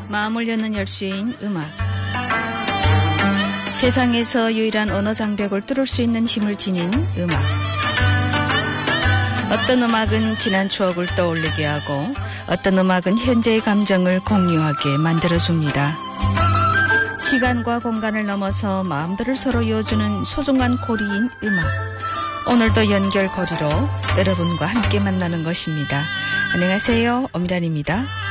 마음을 여는 열쇠인 음악. 세상에서 유일한 언어 장벽을 뚫을 수 있는 힘을 지닌 음악. 어떤 음악은 지난 추억을 떠올리게 하고 어떤 음악은 현재의 감정을 공유하게 만들어줍니다. 시간과 공간을 넘어서 마음들을 서로 이어주는 소중한 고리인 음악. 오늘도 연결고리로 여러분과 함께 만나는 것입니다. 안녕하세요. 엄밀란입니다.